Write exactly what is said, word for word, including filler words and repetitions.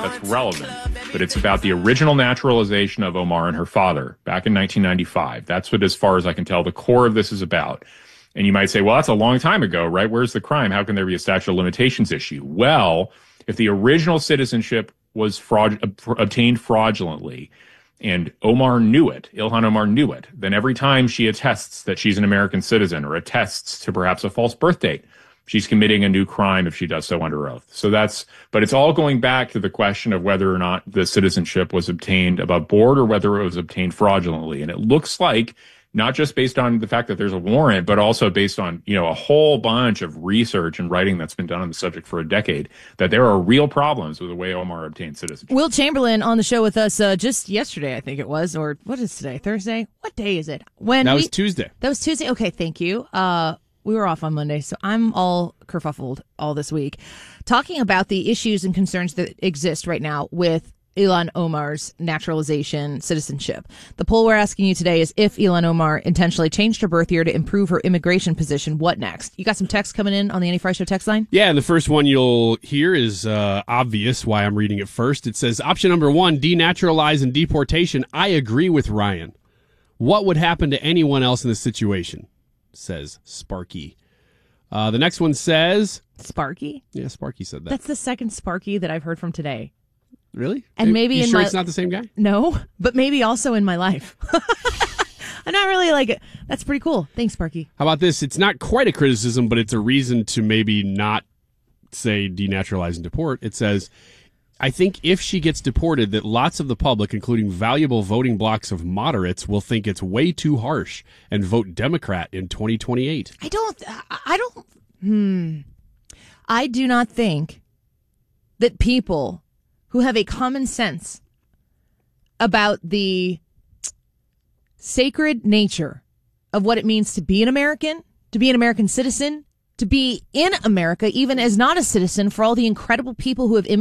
that's relevant. But it's about the original naturalization of Omar and her father back in nineteen ninety-five. That's what, as far as I can tell, the core of this is about. And you might say, well, that's a long time ago, right? Where's the crime? How can there be a statute of limitations issue? Well, if the original citizenship was fraud, obtained fraudulently, and Omar knew it, Ilhan Omar knew it, then every time she attests that she's an American citizen or attests to perhaps a false birth date, she's committing a new crime if she does so under oath. So that's, but it's all going back to the question of whether or not the citizenship was obtained above board or whether it was obtained fraudulently. And it looks like, not just based on the fact that there's a warrant, but also based on, you know, a whole bunch of research and writing that's been done on the subject for a decade, that there are real problems with the way Omar obtained citizenship. Will Chamberlain on the show with us uh, just yesterday, I think it was, or what is today? Thursday? What day is it? When That we, was Tuesday. That was Tuesday. Okay, thank you. Uh, we were off on Monday, so I'm all kerfuffled all this week, talking about the issues and concerns that exist right now with Ilhan Omar's naturalization citizenship. The poll we're asking you today is, if Ilhan Omar intentionally changed her birth year to improve her immigration position, what next? You got some text coming in on the Annie Frey Show text line? Yeah, and the first one you'll hear is uh, obvious why I'm reading it first. It says, option number one, denaturalize and deportation. I agree with Ryan. What would happen to anyone else in this situation? Says Sparky. Uh, the next one says... Sparky? Yeah, Sparky said that. That's the second Sparky that I've heard from today. Really? And maybe you in sure my, it's not the same guy? No, but maybe also in my life. I'm not really like it. That's pretty cool. Thanks, Sparky. How about this? It's not quite a criticism, but it's a reason to maybe not say denaturalize and deport. It says, I think if she gets deported, that lots of the public, including valuable voting blocks of moderates, will think it's way too harsh and vote Democrat in twenty twenty-eight. I don't, I don't, hmm. I do not think that people who have a common sense about the sacred nature of what it means to be an American, to be an American citizen, to be in America, even as not a citizen, for all the incredible people who have immigrated